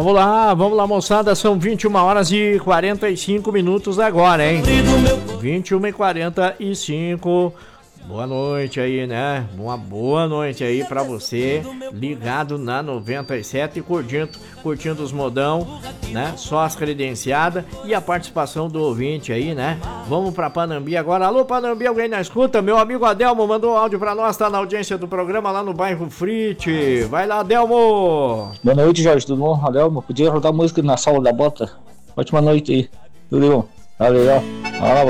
Vamos lá, moçada, são 21 horas e 45 minutos agora, hein? 21h45. Boa noite aí, né? Uma boa noite aí pra você, ligado na 97, curtindo os modão, né? Só as credenciadas e a participação do ouvinte aí, né? Vamos pra Panambi agora. Alô, Panambi, alguém na escuta? Meu amigo Adelmo mandou áudio pra nós, tá na audiência do programa lá no bairro Frite. Vai lá, Adelmo! Boa noite, Jorge, tudo bom? Adelmo, podia rodar música na sala da bota? Ótima noite aí, tudo bom? Valeu,